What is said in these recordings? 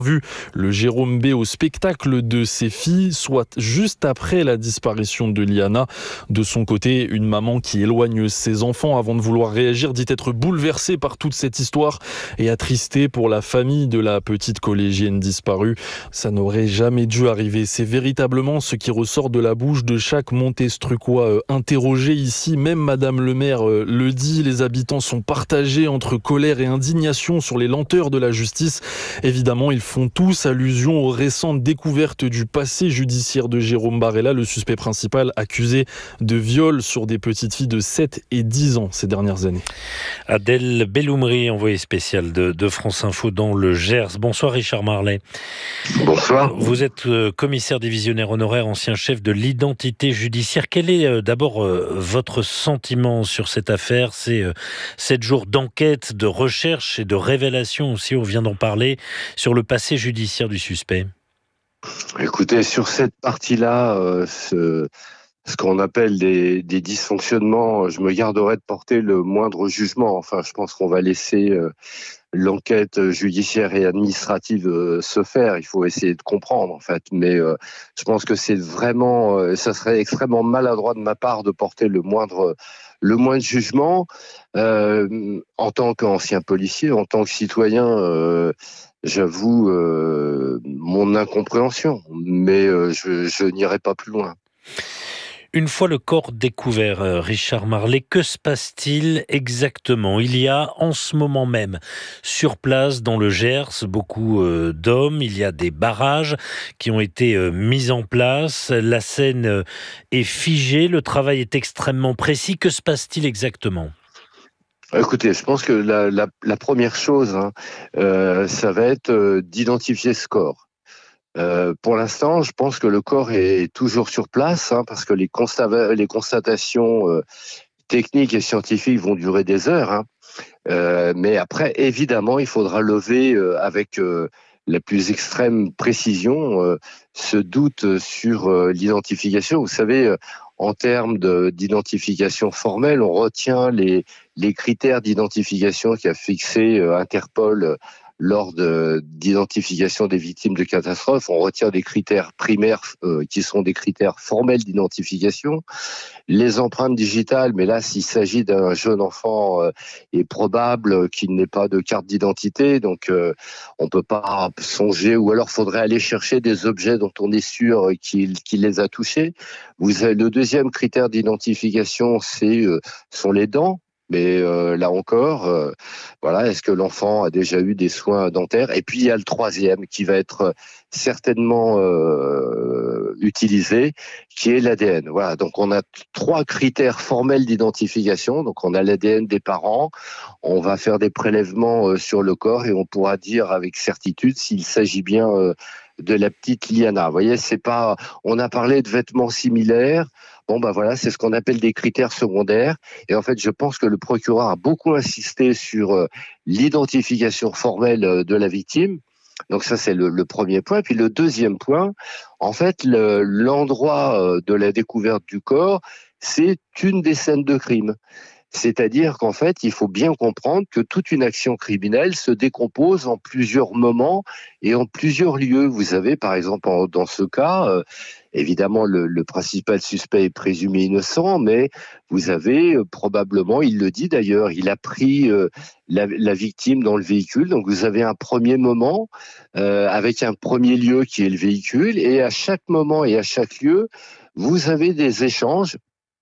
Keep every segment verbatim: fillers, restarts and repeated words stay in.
vu le Jérôme B au spectacle de ses filles, soit juste après la disparition de Liana. De son côté, une maman qui éloigne ses enfants avant de vouloir réagir dit être bouleversée par toute cette histoire et attristée pour la famille de la petite collégienne disparue. Ça n'aurait jamais dû arriver. C'est véritablement ce qui ressort de la bouche de chaque Montestrucois euh, interrogé ici. Même Madame le maire euh, le dit, les habitants sont partagés entre colère et indignation sur les lenteurs de la justice. Évidemment, il faut font tous allusion aux récentes découvertes du passé judiciaire de Jérôme Barella, le suspect principal accusé de viol sur des petites filles de sept et dix ans ces dernières années. Adèle Belloumri, envoyée spéciale de, de France Info dans le Gers. Bonsoir Richard Marlet. Bonsoir. Vous êtes commissaire divisionnaire honoraire, ancien chef de l'identité judiciaire. Quel est d'abord votre sentiment sur cette affaire? C'est sept jours d'enquête, de recherche et de révélation aussi, on vient d'en parler, sur le passé judiciaire du suspect. Écoutez, sur cette partie-là, euh, ce, ce qu'on appelle des, des dysfonctionnements, je me garderai de porter le moindre jugement. Enfin, je pense qu'on va laisser euh, l'enquête judiciaire et administrative euh, se faire. Il faut essayer de comprendre, en fait. Mais euh, je pense que c'est vraiment, euh, ça serait extrêmement maladroit de ma part de porter le moindre, le moindre jugement. Euh, en tant qu'ancien policier, en tant que citoyen, euh, j'avoue euh, mon incompréhension, mais euh, je, je n'irai pas plus loin. Une fois le corps découvert, Richard Marlet, que se passe-t-il exactement? Il y a en ce moment même, sur place, dans le Gers, beaucoup euh, d'hommes. Il y a des barrages qui ont été euh, mis en place. La scène euh, est figée. Le travail est extrêmement précis. Que se passe-t-il exactement? Écoutez, je pense que la, la, la première chose, hein, euh, ça va être euh, d'identifier ce corps. Euh, pour l'instant, je pense que le corps est toujours sur place, hein, parce que les, consta- les constatations euh, techniques et scientifiques vont durer des heures. Hein. Euh, mais après, évidemment, il faudra lever euh, avec euh, la plus extrême précision euh, ce doute sur euh, l'identification. Vous savez, euh, en termes de, d'identification formelle, on retient les, les critères d'identification qu'a fixé euh, Interpol euh, lors de, d'identification des victimes de catastrophes. On retient des critères primaires euh, qui sont des critères formels d'identification. Les empreintes digitales, mais là, s'il s'agit d'un jeune enfant, euh, est probable qu'il n'ait pas de carte d'identité, donc euh, on peut pas songer, ou alors faudrait aller chercher des objets dont on est sûr qu'il, qu'il les a touchés. Vous avez, le deuxième critère d'identification, c'est euh, sont les dents. Mais euh, là encore, euh, voilà, est-ce que l'enfant a déjà eu des soins dentaires? Et puis il y a le troisième qui va être certainement euh, utilisé, qui est l'A D N. Voilà, donc on a trois critères formels d'identification. Donc on a l'A D N des parents, on va faire des prélèvements euh, sur le corps et on pourra dire avec certitude s'il s'agit bien euh, de la petite Liana. Vous voyez, c'est pas. On a parlé de vêtements similaires. Bon, ben voilà, c'est ce qu'on appelle des critères secondaires. Et en fait, je pense que le procureur a beaucoup insisté sur euh, l'identification formelle euh, de la victime. Donc ça, c'est le, le premier point. Puis le deuxième point, en fait, le, l'endroit euh, de la découverte du corps, c'est une des scènes de crime. C'est-à-dire qu'en fait, il faut bien comprendre que toute une action criminelle se décompose en plusieurs moments et en plusieurs lieux. Vous avez, par exemple, en, dans ce cas, euh, évidemment, le, le principal suspect est présumé innocent, mais vous avez euh, probablement, il le dit d'ailleurs, il a pris euh, la, la victime dans le véhicule. Donc, vous avez un premier moment euh, avec un premier lieu qui est le véhicule, et à chaque moment et à chaque lieu, vous avez des échanges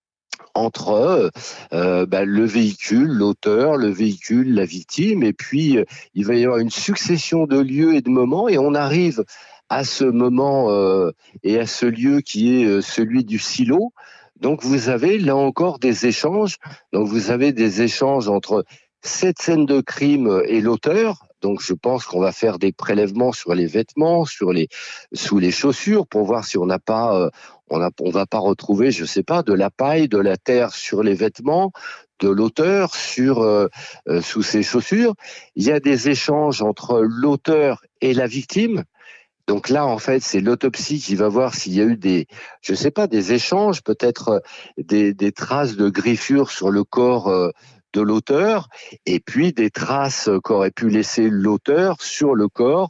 entre euh, bah, le véhicule, l'auteur, le véhicule, la victime, et puis euh, il va y avoir une succession de lieux et de moments, et on arrive à ce moment euh, et à ce lieu qui est euh, celui du silo. Donc vous avez là encore des échanges, donc vous avez des échanges entre cette scène de crime et l'auteur. Donc je pense qu'on va faire des prélèvements sur les vêtements, sur les sous les chaussures pour voir si on n'a pas euh, on a on va pas retrouver, je sais pas, de la paille, de la terre sur les vêtements de l'auteur, sur euh, euh, sous ses chaussures. Il y a des échanges entre l'auteur et la victime. Donc là, en fait, c'est l'autopsie qui va voir s'il y a eu des, je sais pas, des échanges, peut-être des, des traces de griffures sur le corps euh, de l'auteur, et puis des traces qu'aurait pu laisser l'auteur sur le corps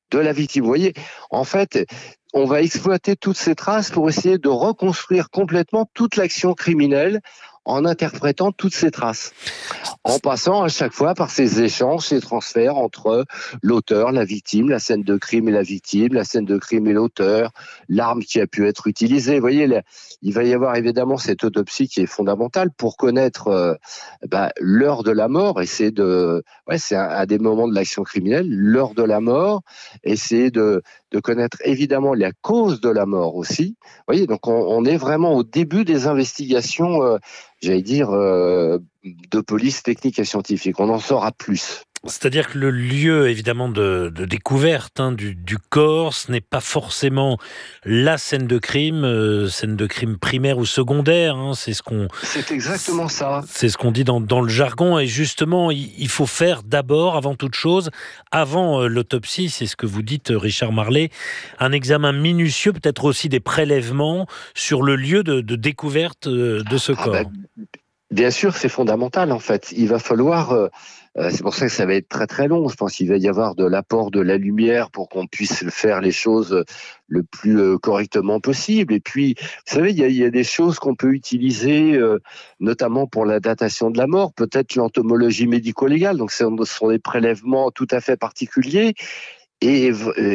de la victime. Vous voyez, en fait, on va exploiter toutes ces traces pour essayer de reconstruire complètement toute l'action criminelle en interprétant toutes ces traces, en passant à chaque fois par ces échanges, ces transferts entre l'auteur, la victime, la scène de crime et la victime, la scène de crime et l'auteur, l'arme qui a pu être utilisée. Vous voyez, là, il va y avoir évidemment cette autopsie qui est fondamentale pour connaître euh, bah, l'heure de la mort, et c'est de, ouais, c'est un, un des moments de l'action criminelle, l'heure de la mort, essayer de, de connaître évidemment la cause de la mort aussi. Vous voyez, donc on, on est vraiment au début des investigations, euh, j'allais dire, euh, de police technique et scientifique. On en saura plus. C'est-à-dire que le lieu, évidemment, de, de découverte hein, du, du corps, ce n'est pas forcément la scène de crime, euh, scène de crime primaire ou secondaire. Hein, c'est ce qu'on. C'est exactement ça. C'est ce qu'on dit dans, dans le jargon. Et justement, il, il faut faire d'abord, avant toute chose, avant euh, l'autopsie, c'est ce que vous dites, Richard Marlé, un examen minutieux, peut-être aussi des prélèvements sur le lieu de, de découverte euh, de ce Ah corps. bah, bien sûr, c'est fondamental en fait. Il va falloir. Euh, Euh, c'est pour ça que ça va être très très long. Je pense qu'il va y avoir de l'apport de la lumière pour qu'on puisse faire les choses le plus euh, correctement possible. Et puis, vous savez, il y a, il y a des choses qu'on peut utiliser, euh, notamment pour la datation de la mort, peut-être l'entomologie médico-légale. Donc, ce sont des prélèvements tout à fait particuliers. Et,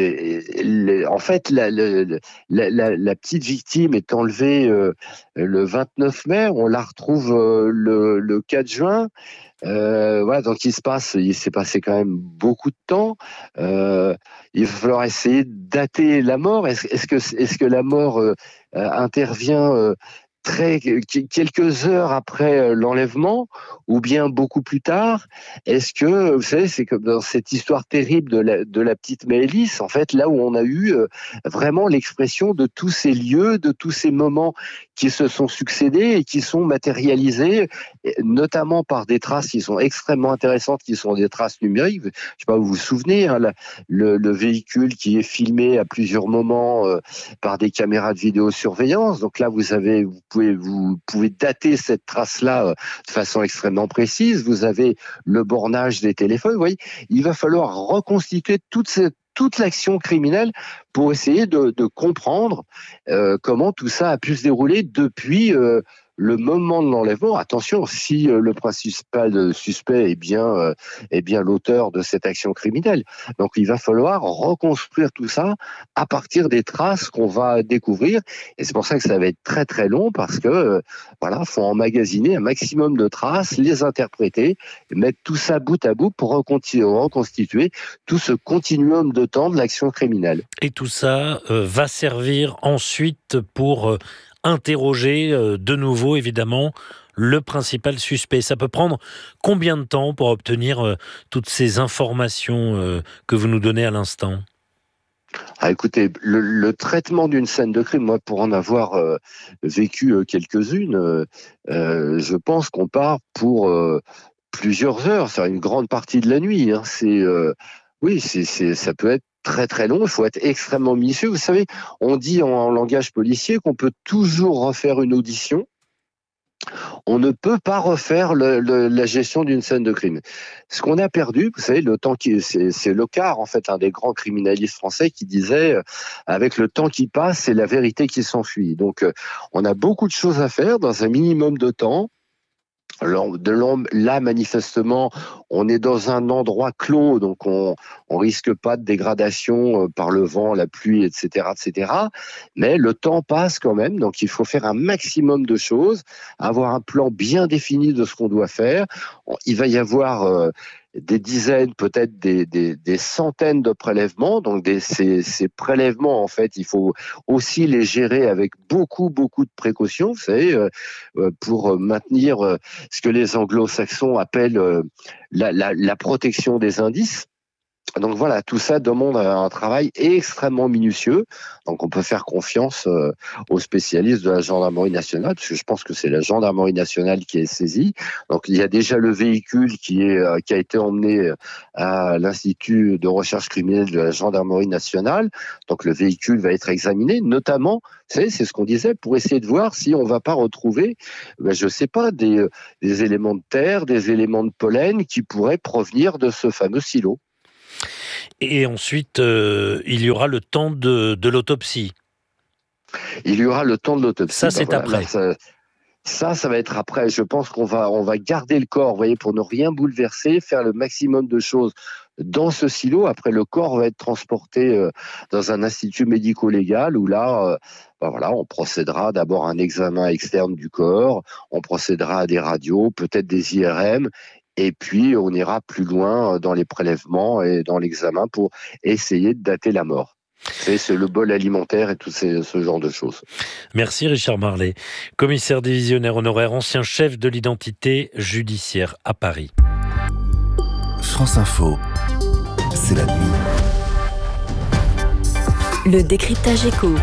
et, en fait, la, la, la, la petite victime est enlevée euh, le vingt-neuf mai. On la retrouve euh, le, le quatre juin. Euh, voilà, donc il se passe, il s'est passé quand même beaucoup de temps. Euh, il va falloir essayer de dater la mort. Est-ce, est-ce que, est-ce que la mort euh, intervient euh, très quelques heures après l'enlèvement ou bien beaucoup plus tard? Est-ce que, vous savez, c'est comme dans cette histoire terrible de la, de la petite Maëlys, en fait, là où on a eu euh, vraiment l'expression de tous ces lieux, de tous ces moments qui se sont succédés et qui sont matérialisés, notamment par des traces qui sont extrêmement intéressantes, qui sont des traces numériques. Je ne sais pas, vous vous souvenez, hein, la, le, le véhicule qui est filmé à plusieurs moments euh, par des caméras de vidéosurveillance. Donc là, vous avez, vous pouvez, vous pouvez dater cette trace-là euh, de façon extrêmement précise. Vous avez le bornage des téléphones. Vous voyez, il va falloir reconstituer toute cette toute l'action criminelle pour essayer de, de comprendre euh, comment tout ça a pu se dérouler depuis euh, le moment de l'enlèvement. Attention, si euh, le principal suspect est bien, euh, est bien l'auteur de cette action criminelle. Donc il va falloir reconstruire tout ça à partir des traces qu'on va découvrir. Et c'est pour ça que ça va être très très long parce que euh, voilà, faut emmagasiner un maximum de traces, les interpréter, et mettre tout ça bout à bout pour reconstituer tout ce continuum de temps de l'action criminelle. Et tout ça euh, va servir ensuite pour euh, interroger euh, de nouveau, évidemment, le principal suspect. Ça peut prendre combien de temps pour obtenir euh, toutes ces informations euh, que vous nous donnez à l'instant ? Ah, écoutez, le, le traitement d'une scène de crime, moi, pour en avoir euh, vécu euh, quelques-unes, euh, euh, je pense qu'on part pour euh, plusieurs heures, c'est une grande partie de la nuit. Hein. C'est, euh, oui, c'est, c'est, ça peut être très très long, il faut être extrêmement minutieux. Vous savez, on dit en, en langage policier qu'on peut toujours refaire une audition. On ne peut pas refaire le, le, la gestion d'une scène de crime. Ce qu'on a perdu, vous savez, le temps qui, c'est, c'est Locard, en fait, un des grands criminalistes français, qui disait, euh, avec le temps qui passe, c'est la vérité qui s'enfuit. Donc, euh, on a beaucoup de choses à faire dans un minimum de temps. Alors, de là, manifestement, on est dans un endroit clos, donc on on risque pas de dégradation par le vent, la pluie, et cetera, et cetera. Mais le temps passe quand même, donc il faut faire un maximum de choses, avoir un plan bien défini de ce qu'on doit faire. Il va y avoir euh, des dizaines, peut-être des, des, des centaines de prélèvements. Donc des, ces, ces prélèvements, en fait, il faut aussi les gérer avec beaucoup, beaucoup de précautions, vous savez, euh, pour maintenir euh, ce que les anglo-saxons appellent euh, la, la, la protection des indices. Donc voilà, tout ça demande un travail extrêmement minutieux. Donc on peut faire confiance euh, aux spécialistes de la gendarmerie nationale, parce que je pense que c'est la gendarmerie nationale qui est saisie. Donc il y a déjà le véhicule qui est euh, qui a été emmené à l'Institut de recherche criminelle de la gendarmerie nationale. Donc le véhicule va être examiné, notamment, vous savez, c'est ce qu'on disait, pour essayer de voir si on va pas retrouver, ben, je sais pas, des, des éléments de terre, des éléments de pollen qui pourraient provenir de ce fameux silo. Et ensuite, euh, il y aura le temps de, de l'autopsie. Il y aura le temps de l'autopsie. Ça, c'est bah, voilà, après. là, ça, ça, ça va être après. Je pense qu'on va, on va garder le corps, vous voyez, pour ne rien bouleverser, faire le maximum de choses dans ce silo. Après, le corps va être transporté euh, dans un institut médico-légal où là, euh, bah voilà, on procédera d'abord à un examen externe du corps, on procédera à des radios, peut-être des I R M, et puis on ira plus loin dans les prélèvements et dans l'examen pour essayer de dater la mort. C'est, c'est le bol alimentaire et tout ces, ce genre de choses. Merci Richard Marlet, commissaire divisionnaire honoraire, ancien chef de l'identité judiciaire à Paris. France Info, c'est la nuit. Le décryptage éco.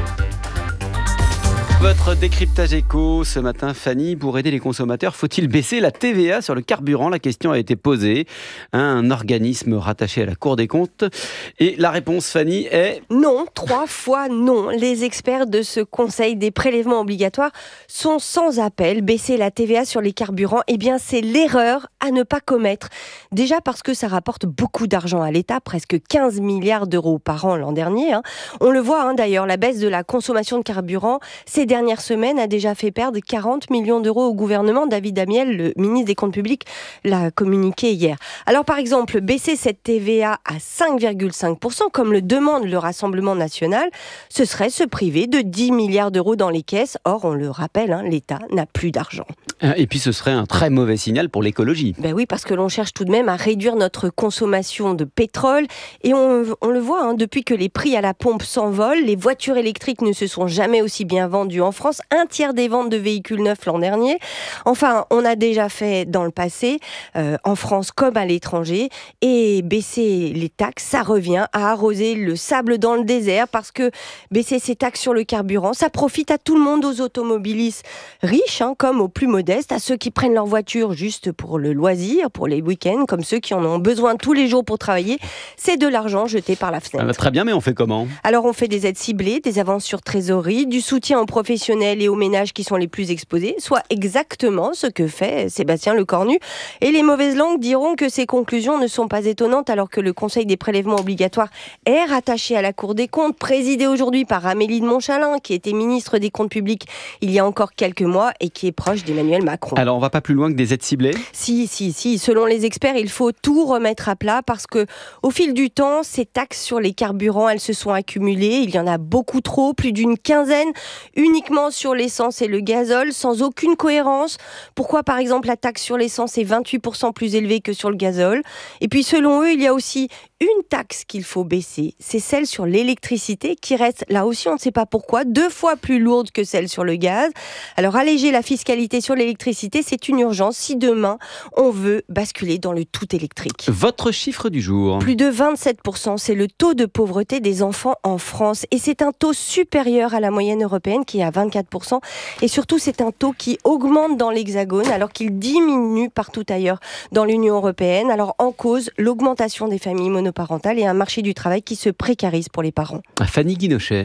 Votre décryptage éco ce matin, Fanny, pour aider les consommateurs, faut-il baisser la T V A sur le carburant? La question a été posée à un organisme rattaché à la Cour des comptes. Et la réponse, Fanny, est... Non, trois fois non. Les experts de ce Conseil des prélèvements obligatoires sont sans appel. Baisser la T V A sur les carburants, eh bien, c'est l'erreur à ne pas commettre. Déjà parce que ça rapporte beaucoup d'argent à l'État, presque quinze milliards d'euros par an l'an dernier. Hein. On le voit hein, d'ailleurs, la baisse de la consommation de carburant, c'est dernière semaine a déjà fait perdre quarante millions d'euros au gouvernement. David Amiel, le ministre des Comptes publics, l'a communiqué hier. Alors par exemple, baisser cette T V A à cinq virgule cinq pour cent, comme le demande le Rassemblement national, ce serait se priver de dix milliards d'euros dans les caisses. Or, on le rappelle, hein, l'État n'a plus d'argent. Et puis ce serait un très mauvais signal pour l'écologie. Ben oui, parce que l'on cherche tout de même à réduire notre consommation de pétrole. Et on, on le voit, hein, depuis que les prix à la pompe s'envolent, les voitures électriques ne se sont jamais aussi bien vendues en France. Un tiers des ventes de véhicules neufs l'an dernier. Enfin, on a déjà fait dans le passé, euh, en France comme à l'étranger. Et baisser les taxes, ça revient à arroser le sable dans le désert, parce que baisser ces taxes sur le carburant, ça profite à tout le monde, aux automobilistes riches, hein, comme aux plus modestes, à ceux qui prennent leur voiture juste pour le loisir, pour les week-ends, comme ceux qui en ont besoin tous les jours pour travailler. C'est de l'argent jeté par la fenêtre. Ah, très bien, mais on fait comment? Alors on fait des aides ciblées, des avances sur trésorerie, du soutien aux professionnels et aux ménages qui sont les plus exposés, soit exactement ce que fait Sébastien Lecornu. Et les mauvaises langues diront que ces conclusions ne sont pas étonnantes, alors que le Conseil des prélèvements obligatoires est rattaché à la Cour des comptes, présidé aujourd'hui par Amélie de Montchalin, qui était ministre des Comptes publics il y a encore quelques mois et qui est proche d'Emmanuel Macron. Alors on va pas plus loin que des aides ciblées? Si, si, si. Selon les experts, il faut tout remettre à plat, parce que au fil du temps, ces taxes sur les carburants, elles se sont accumulées. Il y en a beaucoup trop, plus d'une quinzaine, uniquement sur l'essence et le gazole, sans aucune cohérence. Pourquoi, par exemple, la taxe sur l'essence est vingt-huit pour cent plus élevée que sur le gazole? Et puis, selon eux, il y a aussi une taxe qu'il faut baisser. C'est celle sur l'électricité, qui reste, là aussi, on ne sait pas pourquoi, deux fois plus lourde que celle sur le gaz. Alors, alléger la fiscalité sur l'électricité, c'est une urgence si demain, on veut basculer dans le tout électrique. Votre chiffre du jour? Plus de vingt-sept pour cent, c'est le taux de pauvreté des enfants en France. Et c'est un taux supérieur à la moyenne européenne, qui est à vingt-quatre pour cent. Et surtout, c'est un taux qui augmente dans l'Hexagone, alors qu'il diminue partout ailleurs dans l'Union européenne. Alors, en cause, l'augmentation des familles monoparentales et un marché du travail qui se précarise pour les parents. Fanny Guinochet.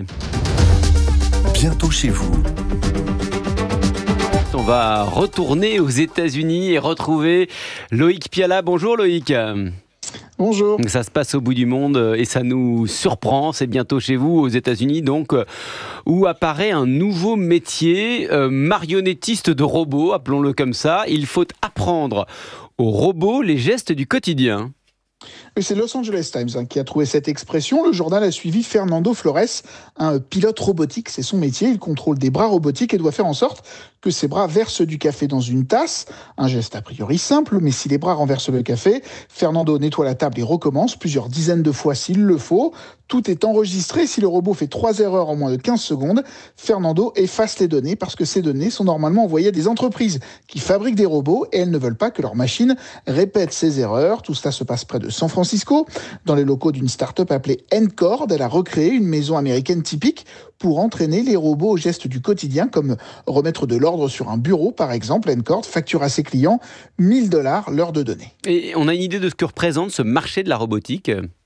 Bientôt chez vous. On va retourner aux États-Unis et retrouver Loïc Piala. Bonjour Loïc. Bonjour. Ça se passe au bout du monde et ça nous surprend. C'est bientôt chez vous, aux États-Unis, donc, où apparaît un nouveau métier, euh, marionnettiste de robots, appelons-le comme ça. Il faut apprendre aux robots les gestes du quotidien. C'est Los Angeles Times hein, qui a trouvé cette expression. Le journal a suivi Fernando Flores, un pilote robotique, c'est son métier. Il contrôle des bras robotiques et doit faire en sorte que ses bras versent du café dans une tasse. Un geste a priori simple, mais si les bras renversent le café, Fernando nettoie la table et recommence plusieurs dizaines de fois s'il le faut. Tout est enregistré. Si le robot fait trois erreurs en moins de quinze secondes, Fernando efface les données, parce que ces données sont normalement envoyées à des entreprises qui fabriquent des robots et elles ne veulent pas que leurs machines répètent ces erreurs. Tout cela se passe près de San Francisco, dans les locaux d'une start-up appelée Ncord. Elle a recréé une maison américaine typique pour entraîner les robots aux gestes du quotidien, comme remettre de l'ordre sur un bureau, par exemple. Ncord facture à ses clients mille dollars l'heure de données. Et on a une idée de ce que représente ce marché de la robotique ?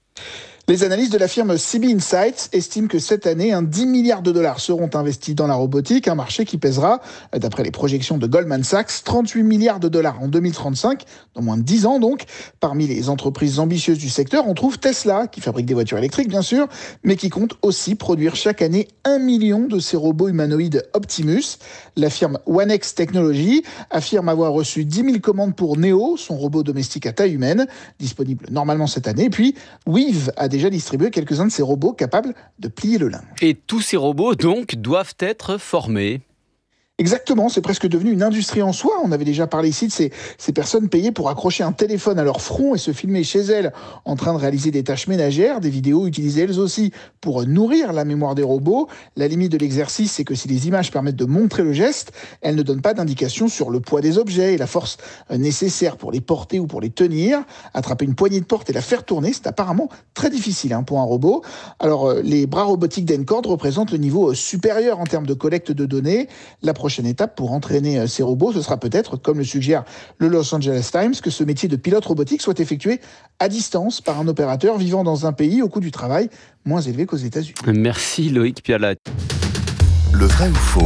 Les analystes de la firme C B Insights estiment que cette année, un dix milliards de dollars seront investis dans la robotique, un marché qui pèsera, d'après les projections de Goldman Sachs, trente-huit milliards de dollars en deux mille trente-cinq, dans moins de dix ans donc. Parmi les entreprises ambitieuses du secteur, on trouve Tesla, qui fabrique des voitures électriques bien sûr, mais qui compte aussi produire chaque année un million de ces robots humanoïdes Optimus. La firme OneX Technology affirme avoir reçu dix mille commandes pour Neo, son robot domestique à taille humaine, disponible normalement cette année. Et puis, Weave a déjà distribué quelques-uns de ces robots capables de plier le linge. Et tous ces robots, donc, doivent être formés. Exactement, c'est presque devenu une industrie en soi. On avait déjà parlé ici de ces, ces personnes payées pour accrocher un téléphone à leur front et se filmer chez elles en train de réaliser des tâches ménagères, des vidéos utilisées elles aussi pour nourrir la mémoire des robots. La limite de l'exercice, c'est que si les images permettent de montrer le geste, elles ne donnent pas d'indication sur le poids des objets et la force nécessaire pour les porter ou pour les tenir. Attraper une poignée de porte et la faire tourner, c'est apparemment très difficile hein, pour un robot. Alors, les bras robotiques d'Encode représentent le niveau supérieur en termes de collecte de données. La prochaine étape pour entraîner ces robots, ce sera peut-être, comme le suggère le Los Angeles Times, que ce métier de pilote robotique soit effectué à distance par un opérateur vivant dans un pays au coût du travail moins élevé qu'aux États-Unis. Merci Loïc Pialat. Le vrai ou faux ?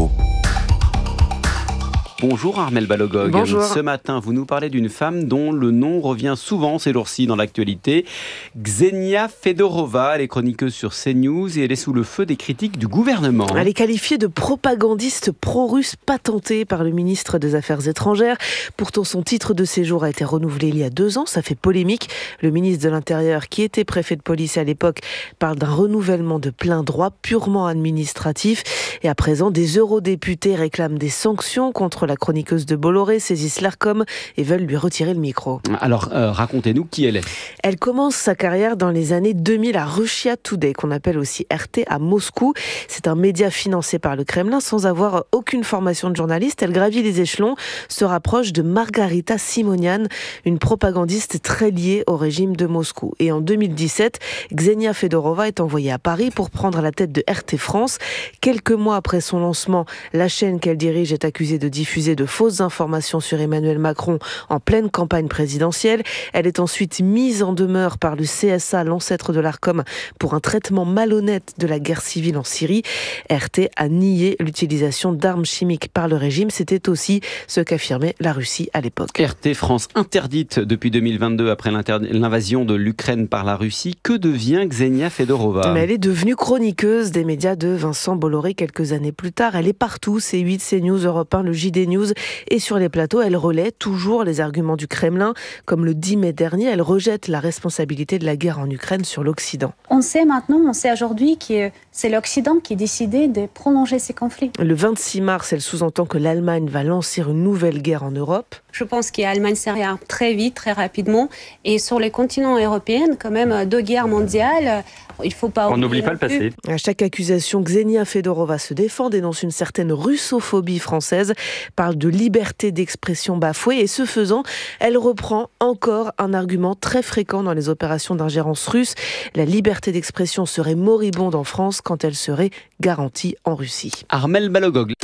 Bonjour Armelle Balogog. Bonjour. Ce matin, vous nous parlez d'une femme dont le nom revient souvent ces jours-ci dans l'actualité. Ksenia Fedorova, elle est chroniqueuse sur CNews et elle est sous le feu des critiques du gouvernement. Elle est qualifiée de propagandiste pro-russe patentée par le ministre des Affaires étrangères. Pourtant, son titre de séjour a été renouvelé il y a deux ans. Ça fait polémique. Le ministre de l'Intérieur, qui était préfet de police à l'époque, parle d'un renouvellement de plein droit purement administratif. Et à présent, des eurodéputés réclament des sanctions contre la chroniqueuse de Bolloré, saisissent l'Arcom et veulent lui retirer le micro. Alors, euh, racontez-nous qui elle est. Elle commence sa carrière dans les années deux mille à Russia Today, qu'on appelle aussi R T, à Moscou. C'est un média financé par le Kremlin sans avoir aucune formation de journaliste. Elle gravit les échelons, se rapproche de Margarita Simonian, une propagandiste très liée au régime de Moscou. Et en deux mille dix-sept, Ksenia Fedorova est envoyée à Paris pour prendre la tête de R T France. Quelques mois après son lancement, la chaîne qu'elle dirige est accusée de diffuser de fausses informations sur Emmanuel Macron en pleine campagne présidentielle. Elle est ensuite mise en demeure par le C S A, l'ancêtre de l'Arcom, pour un traitement malhonnête de la guerre civile en Syrie. R T a nié l'utilisation d'armes chimiques par le régime. C'était aussi ce qu'affirmait la Russie à l'époque. R T France interdite depuis deux mille vingt-deux après l'invasion de l'Ukraine par la Russie. Que devient Ksenia Fedorova ? Mais elle est devenue chroniqueuse des médias de Vincent Bolloré quelques années plus tard. Elle est partout, C huit, CNews, Europe un, le J D News, et sur les plateaux, elle relaie toujours les arguments du Kremlin. Comme le dix mai dernier, elle rejette la responsabilité de la guerre en Ukraine sur l'Occident. On sait maintenant, on sait aujourd'hui que c'est l'Occident qui a décidé de prolonger ces conflits. Le vingt-six mars, elle sous-entend que l'Allemagne va lancer une nouvelle guerre en Europe. Je pense que l'Allemagne s'en réarme très vite, très rapidement. Et sur les continents européens, quand même, deux guerres mondiales, il ne faut pas... On n'oublie pas le passé. À chaque accusation, Ksenia Fedorova se défend, dénonce une certaine russophobie française, parle de liberté d'expression bafouée et ce faisant, elle reprend encore un argument très fréquent dans les opérations d'ingérence russe. La liberté d'expression serait moribonde en France quand elle serait garantie en Russie. Armelle Balogog.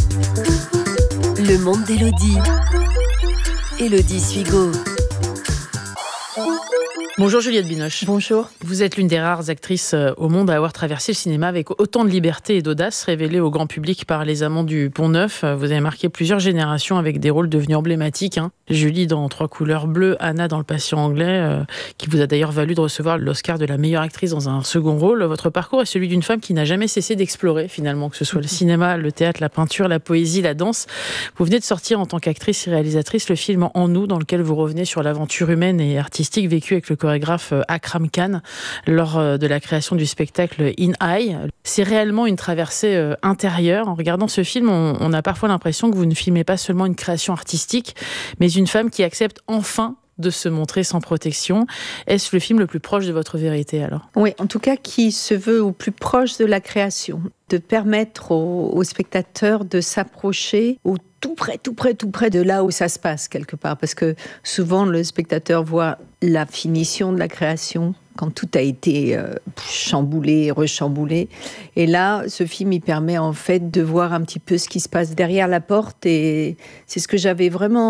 Le monde d'Élodie. Élodie Suigo. Bonjour Juliette Binoche. Bonjour. Vous êtes l'une des rares actrices au monde à avoir traversé le cinéma avec autant de liberté et d'audace révélée au grand public par Les Amants du Pont-Neuf. Vous avez marqué plusieurs générations avec des rôles devenus emblématiques. Hein. Julie dans Trois couleurs bleues, Anna dans Le Patient anglais, euh, qui vous a d'ailleurs valu de recevoir l'Oscar de la meilleure actrice dans un second rôle. Votre parcours est celui d'une femme qui n'a jamais cessé d'explorer finalement, que ce soit le cinéma, le théâtre, la peinture, la poésie, la danse. Vous venez de sortir en tant qu'actrice et réalisatrice le film En nous, dans lequel vous revenez sur l'aventure humaine et artistique vécue avec le chorégraphe Akram Khan lors de la création du spectacle In Eye. C'est réellement une traversée intérieure. En regardant ce film, on, on a parfois l'impression que vous ne filmez pas seulement une création artistique, mais une femme qui accepte enfin de se montrer sans protection. Est-ce le film le plus proche de votre vérité alors ? Oui, en tout cas qui se veut au plus proche de la création, de permettre aux, aux spectateurs de s'approcher au tout près, tout près, tout près de là où ça se passe quelque part. Parce que souvent le spectateur voit la finition de la création quand tout a été euh, chamboulé, rechamboulé. Et là, ce film, il permet en fait de voir un petit peu ce qui se passe derrière la porte. Et c'est ce que j'avais vraiment envie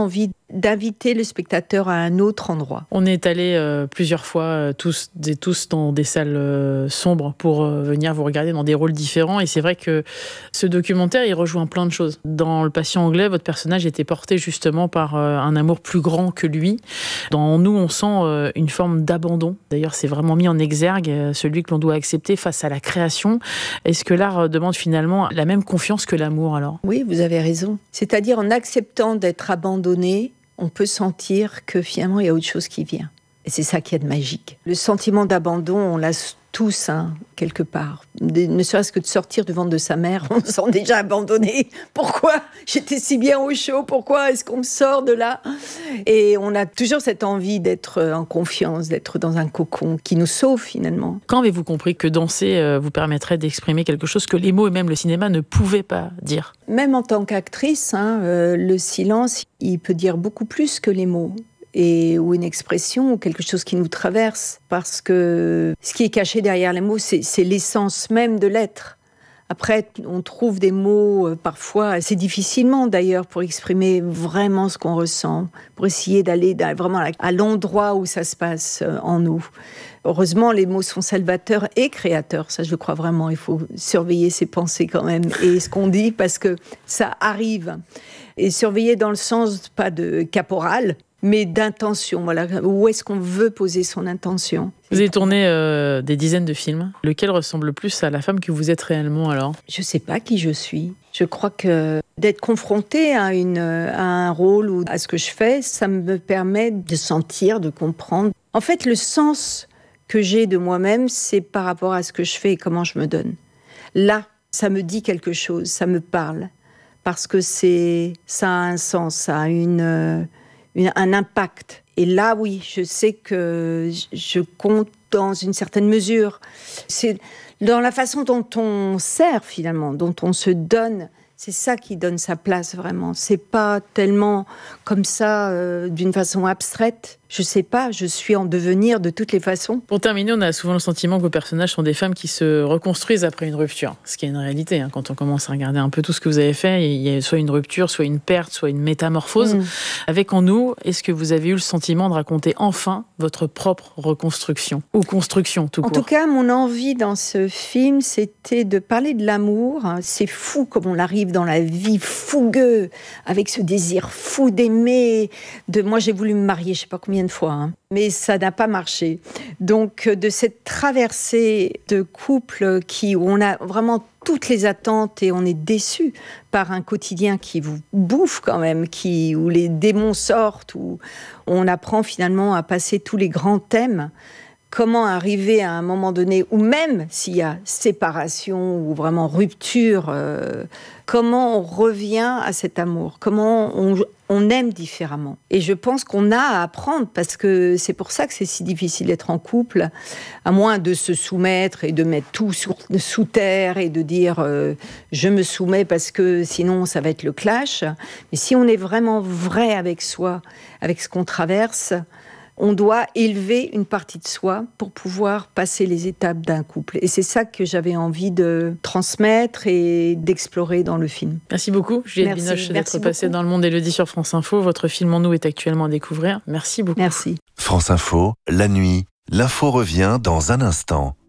d'inviter le spectateur à un autre endroit. On est allé euh, plusieurs fois, euh, tous et tous, dans des salles euh, sombres pour euh, venir vous regarder dans des rôles différents. Et c'est vrai que ce documentaire, il rejoint plein de choses. Dans Le Patient anglais, votre personnage était porté justement par euh, un amour plus grand que lui. Dans Nous, on sent euh, une forme d'abandon. D'ailleurs, c'est vraiment mis en exergue, euh, celui que l'on doit accepter face à la création. Est-ce que l'art demande finalement la même confiance que l'amour alors ? Oui, vous avez raison. C'est-à-dire en acceptant d'être abandonné, on peut sentir que finalement il y a autre chose qui vient. Et c'est ça qui est de magique. Le sentiment d'abandon, on l'a tous, hein, quelque part. De, ne serait-ce que de sortir du ventre de sa mère, on se sent déjà abandonné. Pourquoi j'étais si bien au chaud ? Pourquoi est-ce qu'on me sort de là ? Et on a toujours cette envie d'être en confiance, d'être dans un cocon qui nous sauve finalement. Quand avez-vous compris que danser euh, vous permettrait d'exprimer quelque chose que les mots et même le cinéma ne pouvaient pas dire ? Même en tant qu'actrice, hein, euh, le silence, il peut dire beaucoup plus que les mots. Et, ou une expression, ou quelque chose qui nous traverse. Parce que ce qui est caché derrière les mots, c'est, c'est l'essence même de l'être. Après, on trouve des mots, euh, parfois, assez difficilement d'ailleurs, pour exprimer vraiment ce qu'on ressent, pour essayer d'aller vraiment à, à l'endroit où ça se passe euh, en nous. Heureusement, les mots sont salvateurs et créateurs, ça je crois vraiment. Il faut surveiller ses pensées quand même, et ce qu'on dit, parce que ça arrive. Et surveiller dans le sens, pas de caporal, mais d'intention, voilà. Où est-ce qu'on veut poser son intention ? Vous avez tourné euh, des dizaines de films. Lequel ressemble le plus à la femme que vous êtes réellement alors ? Je ne sais pas qui je suis. Je crois que d'être confrontée à, une, à un rôle ou à ce que je fais, ça me permet de sentir, de comprendre. En fait, le sens que j'ai de moi-même, c'est par rapport à ce que je fais et comment je me donne. Là, ça me dit quelque chose, ça me parle. Parce que c'est, ça a un sens, ça a une... Une, un impact. Et là, oui, je sais que je compte dans une certaine mesure. C'est dans la façon dont on sert, finalement, dont on se donne. C'est ça qui donne sa place, vraiment. C'est pas tellement comme ça, euh, d'une façon abstraite. Je sais pas, je suis en devenir de toutes les façons. Pour terminer, on a souvent le sentiment que vos personnages sont des femmes qui se reconstruisent après une rupture. Ce qui est une réalité, hein. Quand on commence à regarder un peu tout ce que vous avez fait, il y a soit une rupture, soit une perte, soit une métamorphose. Mmh. Avec En Nous, est-ce que vous avez eu le sentiment de raconter enfin votre propre reconstruction ? Ou construction, tout court ? En tout cas, mon envie dans ce film, c'était de parler de l'amour. C'est fou comme on arrive dans la vie, fougueux, avec ce désir fou d'aimer. De... Moi, j'ai voulu me marier, je sais pas combien de fois, hein. Mais ça n'a pas marché. Donc, de cette traversée de couple qui, où on a vraiment toutes les attentes et on est déçu par un quotidien qui vous bouffe quand même, qui, où les démons sortent, où on apprend finalement à passer tous les grands thèmes. Comment arriver à un moment donné, ou même s'il y a séparation ou vraiment rupture, euh, comment on revient à cet amour, comment on, on aime différemment. Et je pense qu'on a à apprendre, parce que c'est pour ça que c'est si difficile d'être en couple, à moins de se soumettre et de mettre tout sous, sous terre et de dire euh, je me soumets parce que sinon ça va être le clash. Mais si on est vraiment vrai avec soi, avec ce qu'on traverse, on doit élever une partie de soi pour pouvoir passer les étapes d'un couple. Et c'est ça que j'avais envie de transmettre et d'explorer dans le film. Merci beaucoup, Juliette Binoche, d'être passée dans Le Monde d'Élodie sur France Info. Votre film En Nous est actuellement à découvrir. Merci beaucoup. Merci. France Info, la nuit, l'info revient dans un instant.